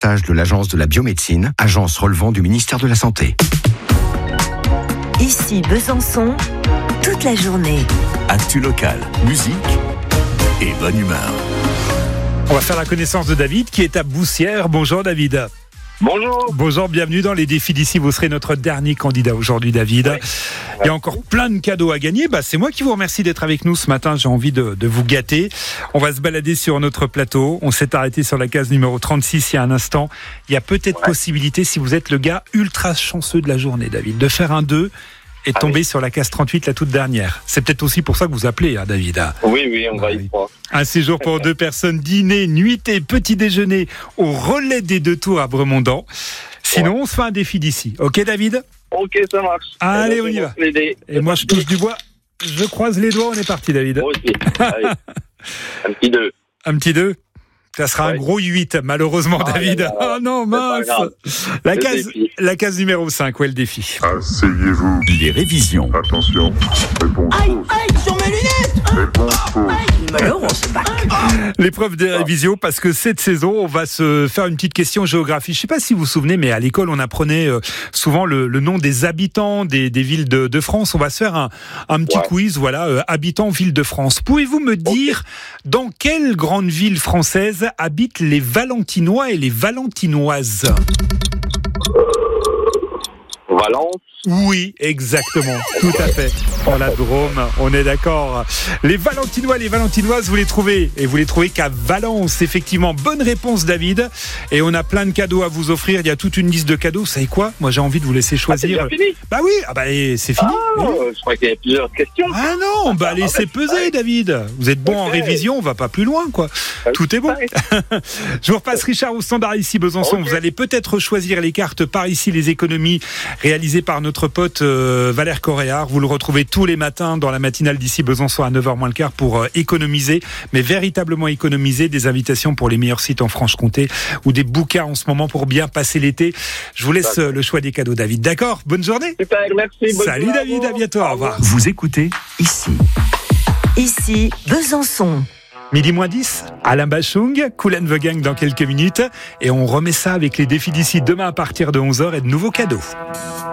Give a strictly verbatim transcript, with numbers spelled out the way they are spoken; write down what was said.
message de l'Agence de la biomédecine, agence relevant du ministère de la Santé. Ici Besançon, toute la journée. Actu locale, musique et bonne humeur. On va faire la connaissance de David qui est à Boussières. Bonjour David. Bonjour. Bonjour, bienvenue dans les défis d'ici. Vous serez notre dernier candidat aujourd'hui, David. Oui. Il y a encore plein de cadeaux à gagner. Bah, c'est moi qui vous remercie d'être avec nous ce matin. J'ai envie de, de vous gâter. On va se balader sur notre plateau. On s'est arrêté sur la case numéro trente-six il y a un instant. Il y a peut-être ouais. possibilité, si vous êtes le gars ultra chanceux de la journée, David, de faire un deux et ah tomber oui. sur la case trente-huit, la toute dernière. C'est peut-être aussi pour ça que vous appelez, hein, David. Oui, oui, on va y croire. Un séjour pour deux personnes, dîner, nuitée, petit déjeuner au relais des deux tours à Bremondan. Sinon, ouais. on se fait un défi d'ici. Ok, David ? Ok, ça marche. Allez, et on y va. Et moi, je touche du bois. Je croise les doigts. On est parti, David. Moi aussi. Allez. Un petit deux. Un petit deux. Ça sera ouais. un gros huit, malheureusement, ah, David. Ah oh non, mince. La case, la case numéro cinq, où est le défi ? Asseyez-vous. Les révisions. Attention. Réponse aïe, aïe, sur mes lunettes. Réponse fausse. Alors, on se bat. L'épreuve des révisions, parce que cette saison, on va se faire une petite question géographie. Je ne sais pas si vous vous souvenez, mais à l'école, on apprenait souvent le, le nom des habitants des, des villes de, de France. On va se faire un, un petit ouais. quiz, voilà, euh, habitants, ville de France. Pouvez-vous me dire okay. dans quelle grande ville française habitent les Valentinois et les Valentinoises ? Valence. Oui, exactement, tout à fait. Dans la Drôme, on est d'accord. Les Valentinois, les Valentinoises, vous les trouvez et vous les trouvez qu'à Valence, effectivement. Bonne réponse, David. Et on a plein de cadeaux à vous offrir. Il y a toute une liste de cadeaux. Vous savez quoi ? Moi, j'ai envie de vous laisser choisir. Ah, c'est fini ? Bah oui, ah bah c'est fini. Ah, oui. Je crois qu'il y a plusieurs questions. Ah non, bah laissez peser, David. Vous êtes bon okay. en révision, on va pas plus loin, quoi. Tout est bon. Je vous repasse Richard au standard ici, Besançon. Okay. Vous allez peut-être choisir les cartes par ici, les économies réalisées par notre pote euh, Valère Coréard. Vous le retrouvez tous les matins dans la matinale d'ici Besançon à neuf heures moins le quart pour euh, économiser, mais véritablement économiser. Des invitations pour les meilleurs sites en Franche-Comté ou des bouquins en ce moment pour bien passer l'été. Je vous laisse euh, le choix des cadeaux, David. D'accord ? Bonne journée. Super, merci. Salut David, à bientôt. Au revoir. Vous écoutez ici. Ici Besançon. Midi moins dix, Alain Bachung, Kool and the Gang dans quelques minutes. Et on remet ça avec les défis d'ici demain à partir de onze heures et de nouveaux cadeaux.